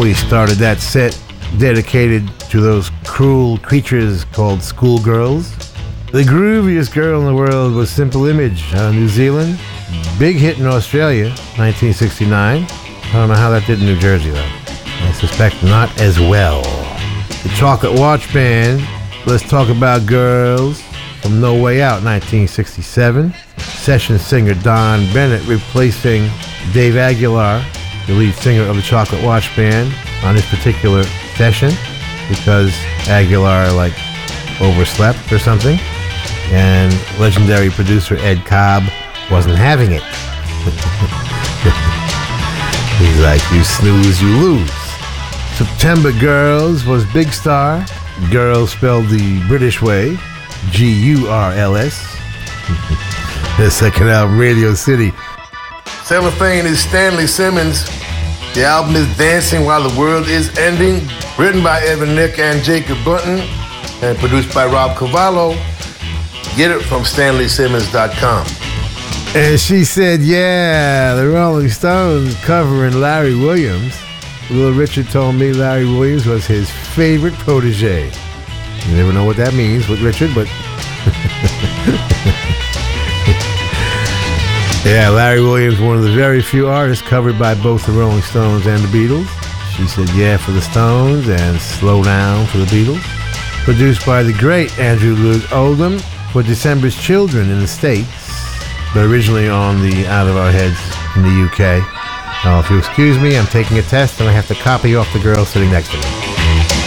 We started that set dedicated to those cruel creatures called schoolgirls. The grooviest girl in the world was Simple Image out of New Zealand. Big hit in Australia, 1969. I don't know how that did in New Jersey, though. I suspect not as well. The Chocolate Watch Band, Let's Talk About Girls, from No Way Out, 1967. Session singer Don Bennett replacing Dave Aguilar, the lead singer of the Chocolate Watch Band, on this particular session because Aguilar, overslept or something. And legendary producer Ed Cobb wasn't having it. He's like, you snooze, you lose. September Girls was Big Star. Girls spelled the British way, G-U-R-L-S. Their second album, Radio City. Cellophane is Stanley Simmons. The album is Dancing While the World Is Ending, written by Evan Nick and Jacob Bunton, and produced by Rob Cavallo. Get it from StanleySimmons.com. And she said, yeah, the Rolling Stones covering Larry Williams. Little Richard told me Larry Williams was his favorite protege. You never know what that means with Richard, but... Yeah, Larry Williams, one of the very few artists covered by both the Rolling Stones and the Beatles. She said, yeah, for the Stones, and Slow Down for the Beatles. Produced by the great Andrew Loog Oldham for December's Children in the States, but originally on the Out of Our Heads in the UK. Now, if you excuse me, I'm taking a test and I have to copy off the girl sitting next to me.